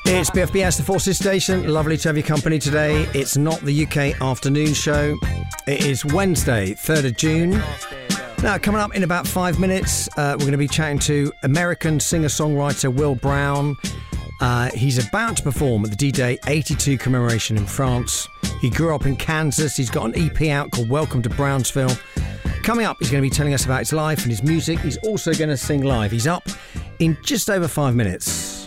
It's BFBS, the Forces Station. Lovely to have your company today. It's not the UK afternoon show. It is Wednesday, 3rd of June. Now, coming up in about 5 minutes, we're going to be chatting to American singer-songwriter Will Brown. He's about to perform at the D-Day 82 commemoration in France. He grew up in Kansas. He's got an EP out called Welcome to Brownsville. Coming up, he's going to be telling us about his life and his music. He's also going to sing live. He's up in just over 5 minutes.